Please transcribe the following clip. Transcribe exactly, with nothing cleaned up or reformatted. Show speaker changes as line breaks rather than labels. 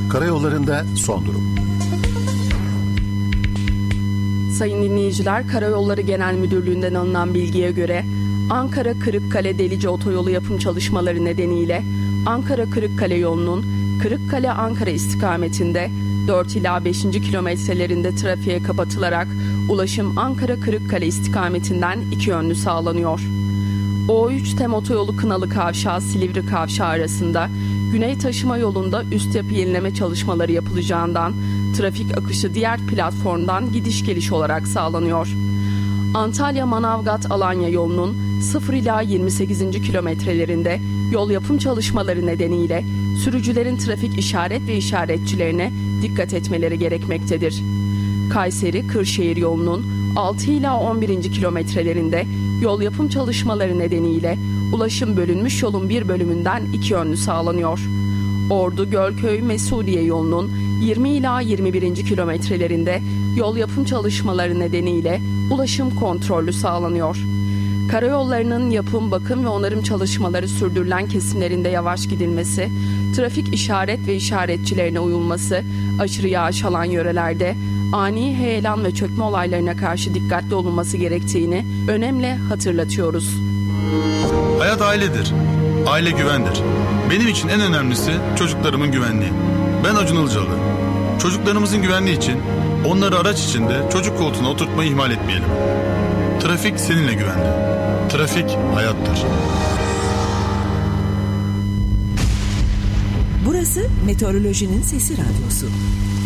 Karayollarında son durum.
Sayın dinleyiciler, Karayolları Genel Müdürlüğü'nden alınan bilgiye göre Ankara-Kırıkkale-Delice otoyolu yapım çalışmaları nedeniyle Ankara-Kırıkkale yolunun Kırıkkale-Ankara istikametinde dört ila beşinci kilometrelerinde trafiğe kapatılarak ulaşım Ankara-Kırıkkale istikametinden iki yönlü sağlanıyor. O üç Tem otoyolu Kınalı Kavşağı-Silivri Kavşağı arasında Güney Taşıma yolunda üst yapı yenileme çalışmaları yapılacağından trafik akışı diğer platformdan gidiş geliş olarak sağlanıyor. Antalya-Manavgat-Alanya yolunun sıfır ila yirmi sekizinci kilometrelerinde yol yapım çalışmaları nedeniyle sürücülerin trafik işaret ve işaretçilerine dikkat etmeleri gerekmektedir. Kayseri-Kırşehir yolunun altı ila on birinci kilometrelerinde yol yapım çalışmaları nedeniyle ulaşım bölünmüş yolun bir bölümünden iki yönlü sağlanıyor. Ordu-Gölköy-Mesudiye yolunun yirmi ila yirmi birinci kilometrelerinde yol yapım çalışmaları nedeniyle ulaşım kontrollü sağlanıyor. Karayollarının yapım, bakım ve onarım çalışmaları sürdürülen kesimlerinde yavaş gidilmesi, trafik işaret ve işaretçilerine uyulması, aşırı yağış alan yörelerde ani heyelan ve çökme olaylarına karşı dikkatli olunması gerektiğini önemli hatırlatıyoruz.
Hayat ailedir. Aile güvendir. Benim için en önemlisi çocuklarımın güvenliği. Ben Acun Ilıcalı. Çocuklarımızın güvenliği için onları araç içinde çocuk koltuğuna oturtmayı ihmal etmeyelim. Trafik seninle güvende. Trafik hayattır.
Burası Meteorolojinin Sesi Radyosu.